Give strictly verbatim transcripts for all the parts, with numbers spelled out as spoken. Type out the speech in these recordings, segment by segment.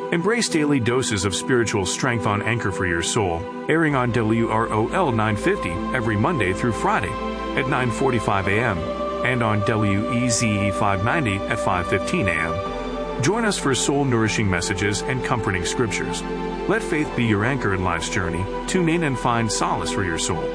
Embrace daily doses of spiritual strength on Anchor for Your Soul, airing on W R O L nine fifty every Monday through Friday at nine forty-five a.m. and on W E Z E five ninety at five fifteen a.m. Join us for soul-nourishing messages and comforting scriptures. Let faith be your anchor in life's journey. Tune in and find solace for your soul.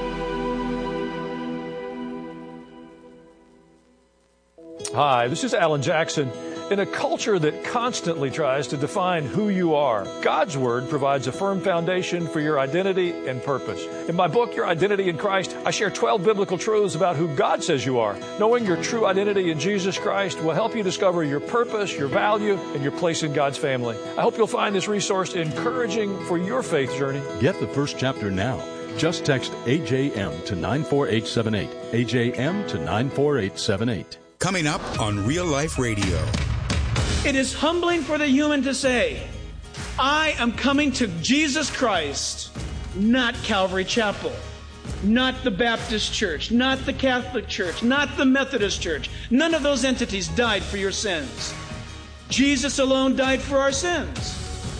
Hi, this is Alan Jackson. In a culture that constantly tries to define who you are, God's Word provides a firm foundation for your identity and purpose. In my book, Your Identity in Christ, I share twelve biblical truths about who God says you are. Knowing your true identity in Jesus Christ will help you discover your purpose, your value, and your place in God's family. I hope you'll find this resource encouraging for your faith journey. Get the first chapter now. Just text A J M to nine four eight seven eight. A J M to nine four eight seven eight. Coming up on Real Life Radio. It is humbling for the human to say, I am coming to Jesus Christ, not Calvary Chapel, not the Baptist Church, not the Catholic Church, not the Methodist Church. None of those entities died for your sins. Jesus alone died for our sins.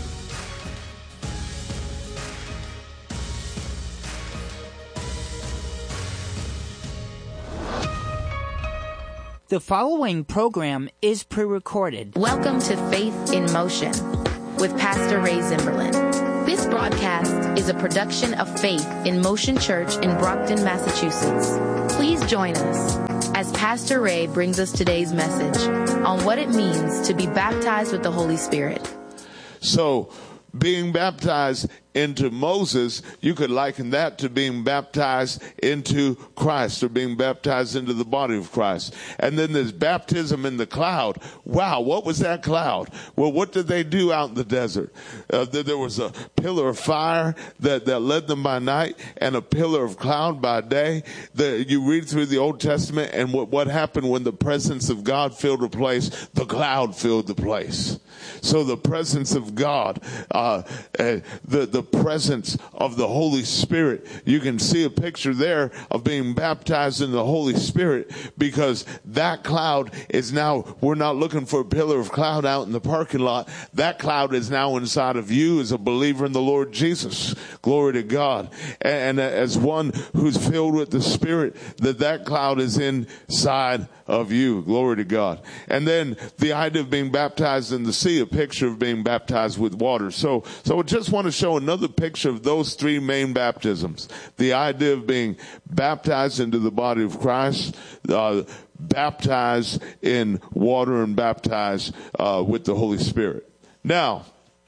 The following program is pre-recorded. Welcome to Faith in Motion with Pastor Ray Zimmerman. This broadcast is a production of Faith in Motion Church in Brockton, Massachusetts. Please join us as Pastor Ray brings us today's message on what it means to be baptized with the Holy Spirit. So, being baptized into Moses, you could liken that to being baptized into Christ, or being baptized into the body of Christ. And then there's baptism in the cloud. Wow, what was that cloud? Well, what did they do out in the desert? Uh, there was a pillar of fire that, that led them by night, and a pillar of cloud by day. The, you read through the Old Testament, and what, what happened when the presence of God filled a place? The cloud filled the place. So the presence of God, uh, uh, the, the presence of the Holy Spirit. You can see a picture there of being baptized in the Holy Spirit, because that cloud is now, we're not looking for a pillar of cloud out in the parking lot. That cloud is now inside of you as a believer in the Lord Jesus. Glory to God. And, and as one who's filled with the Spirit, that that cloud is inside of you. Glory to God. And then the idea of being baptized in the sea, a picture of being baptized with water. So, so I just want to show another picture of those three main baptisms. The idea of being baptized into the body of Christ, uh, baptized in water, and baptized uh, with the Holy Spirit. Now,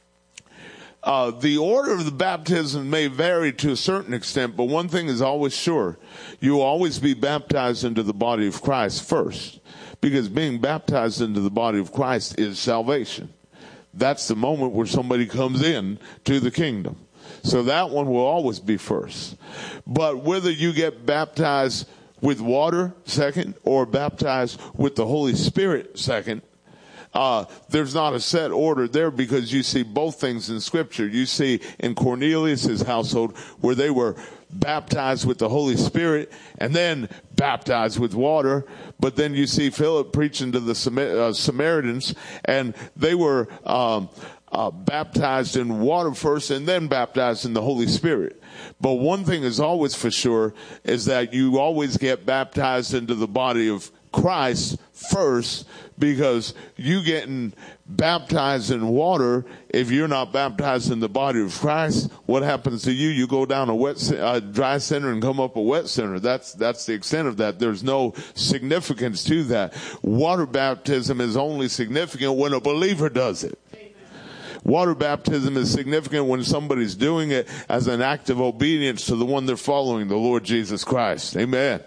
Uh, the order of the baptism may vary to a certain extent, but one thing is always sure. You will always be baptized into the body of Christ first, because being baptized into the body of Christ is salvation. That's the moment where somebody comes in to the kingdom. So that one will always be first. But whether you get baptized with water second, or baptized with the Holy Spirit second, Uh, there's not a set order there, because you see both things in Scripture. You see in Cornelius' household where they were baptized with the Holy Spirit and then baptized with water. But then you see Philip preaching to the Sam- uh, Samaritans, and they were um, uh, baptized in water first and then baptized in the Holy Spirit. But one thing is always for sure, is that you always get baptized into the body of Christ first, because you getting baptized in water, if you're not baptized in the body of Christ, what happens to you? You go down a wet, uh, dry center and come up a wet center. That's, that's the extent of that. There's no significance to that. Water baptism is only significant when a believer does it. Water baptism is significant when somebody's doing it as an act of obedience to the one they're following, the Lord Jesus Christ. Amen.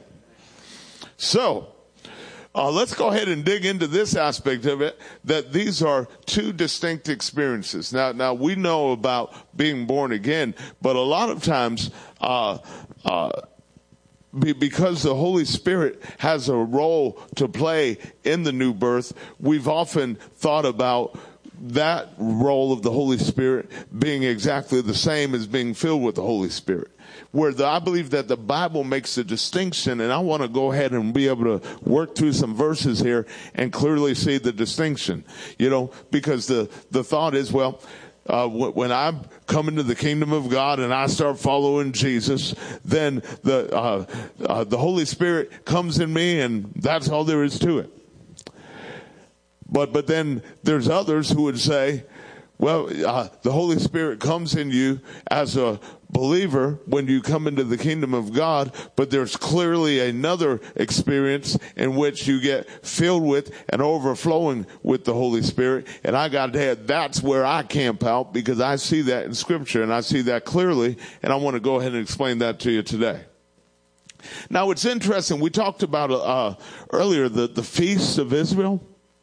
So, Uh, let's go ahead and dig into this aspect of it, that these are two distinct experiences. Now, now we know about being born again, but a lot of times, uh, uh, be, because the Holy Spirit has a role to play in the new birth, we've often thought about that role of the Holy Spirit being exactly the same as being filled with the Holy Spirit. Where the, I believe that the Bible makes a distinction, and I want to go ahead and be able to work through some verses here and clearly see the distinction. You know, because the, the thought is, well, uh, when I come into the kingdom of God and I start following Jesus, then the uh, uh, the Holy Spirit comes in me, and that's all there is to it. But but then there's others who would say, well, uh, the Holy Spirit comes in you as a believer when you come into the kingdom of God, but there's clearly another experience in which you get filled with and overflowing with the Holy Spirit. And I got to add, that's where I camp out, because I see that in Scripture and I see that clearly, and I want to go ahead and explain that to you today. Now, it's interesting. We talked about uh, earlier the, the feasts of Israel.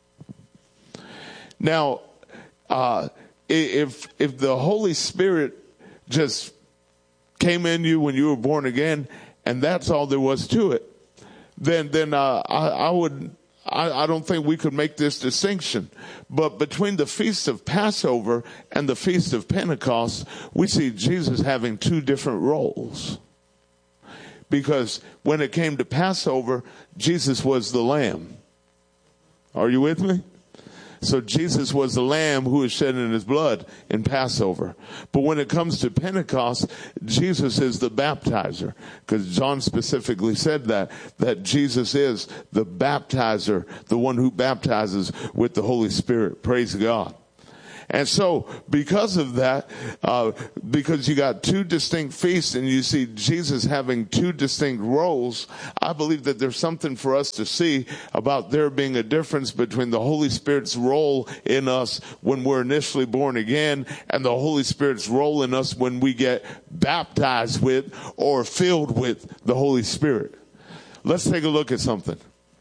Now, uh, if if the Holy Spirit just came in you when you were born again, and that's all there was to it, then then uh, I, I would I, I don't think we could make this distinction. But between the feast of Passover and the feast of Pentecost, we see Jesus having two different roles. Because when it came to Passover, Jesus was the lamb. Are you with me? So Jesus was the lamb who was shedding his blood in Passover. But when it comes to Pentecost, Jesus is the baptizer. Because John specifically said that, that Jesus is the baptizer, the one who baptizes with the Holy Spirit. Praise God. And so, because of that, uh, because you got two distinct feasts and you see Jesus having two distinct roles, I believe that there's something for us to see about there being a difference between the Holy Spirit's role in us when we're initially born again and the Holy Spirit's role in us when we get baptized with or filled with the Holy Spirit. Let's take a look at something.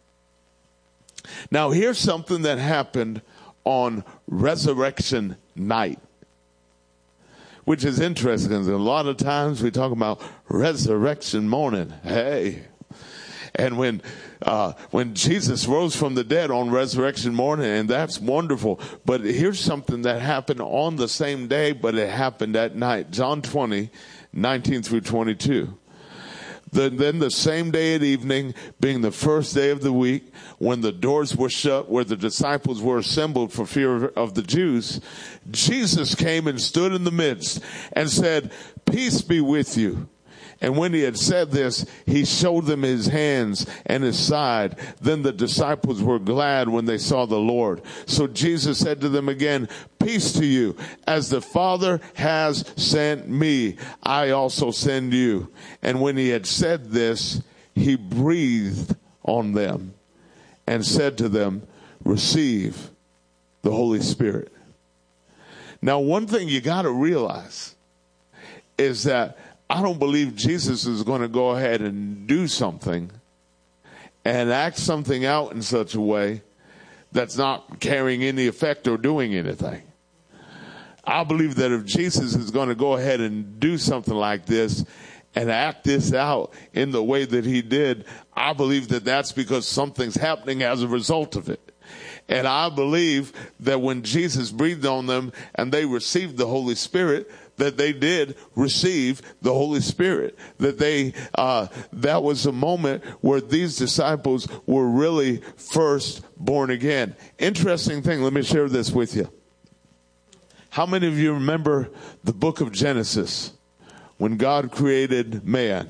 Now, here's something that happened on resurrection night, which is interesting. A lot of times we talk about resurrection morning. Hey, and when uh, when Jesus rose from the dead on resurrection morning, and that's wonderful. But here's something that happened on the same day, but it happened at night. John twenty, nineteen through twenty-two. Then the same day at evening, being the first day of the week, when the doors were shut where the disciples were assembled for fear of the Jews, Jesus came and stood in the midst and said, "Peace be with you." And when he had said this, he showed them his hands and his side. Then the disciples were glad when they saw the Lord. So Jesus said to them again, "Peace to you. As the Father has sent me, I also send you." And when he had said this, he breathed on them and said to them, "Receive the Holy Spirit." Now, one thing you got to realize is that I don't believe Jesus is going to go ahead and do something and act something out in such a way that's not carrying any effect or doing anything. I believe that if Jesus is going to go ahead and do something like this and act this out in the way that he did, I believe that that's because something's happening as a result of it. And I believe that when Jesus breathed on them and they received the Holy Spirit, that they did receive the Holy Spirit. That they, uh, that was a moment where these disciples were really first born again. Interesting thing, let me share this with you. How many of you remember the book of Genesis when God created man?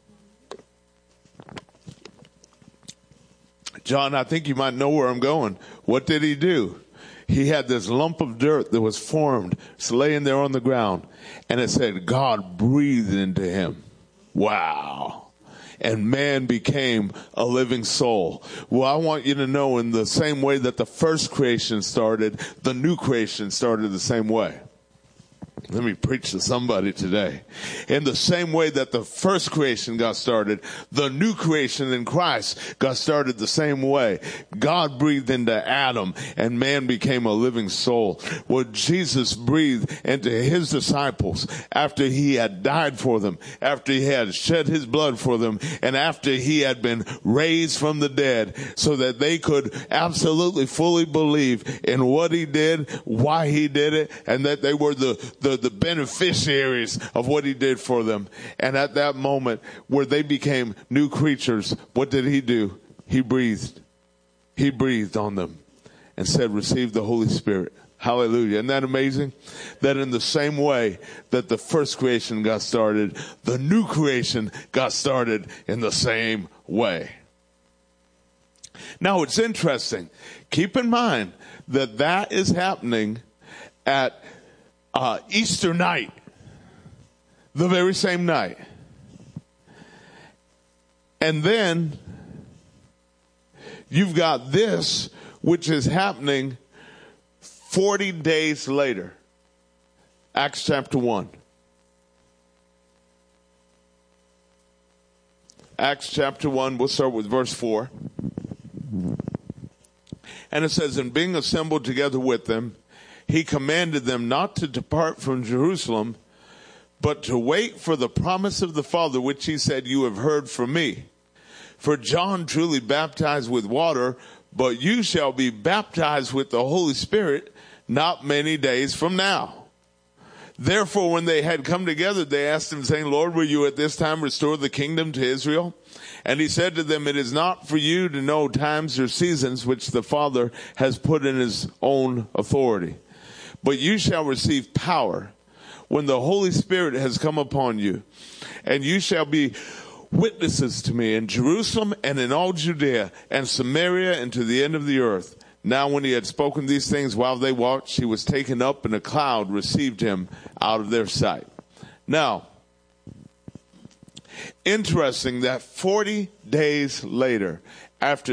John, I think you might know where I'm going. What did he do? He had this lump of dirt that was formed. It's laying there on the ground. And it said, God breathed into him. Wow. And man became a living soul. Well, I want you to know, in the same way that the first creation started, the new creation started the same way. Let me preach to somebody today. In the same way that the first creation got started, the new creation in Christ got started the same way. God breathed into Adam and man became a living soul. Well, Jesus breathed into his disciples after he had died for them, after he had shed his blood for them, and after he had been raised from the dead, so that they could absolutely fully believe in what he did, why he did it, and that they were the, the the beneficiaries of what he did for them. And at that moment where they became new creatures, what did he do? He breathed. He breathed on them and said, "Receive the Holy Spirit." Hallelujah. Isn't that amazing? That in the same way that the first creation got started, the new creation got started in the same way. Now, it's interesting. Keep in mind that that is happening at uh, Easter night, the very same night. And then you've got this, which is happening forty days later. Acts chapter one. Acts chapter one, we'll start with verse four. And it says, and being assembled together with them, he commanded them not to depart from Jerusalem, but to wait for the promise of the Father, which he said, you have heard from me. For John truly baptized with water, but you shall be baptized with the Holy Spirit not many days from now. Therefore, when they had come together, they asked him, saying, Lord, will you at this time restore the kingdom to Israel? And he said to them, it is not for you to know times or seasons which the Father has put in his own authority. But you shall receive power when the Holy Spirit has come upon you. And you shall be witnesses to me in Jerusalem and in all Judea and Samaria and to the end of the earth. Now when he had spoken these things while they watched, he was taken up, and a cloud received him out of their sight. Now, interesting that forty days later, after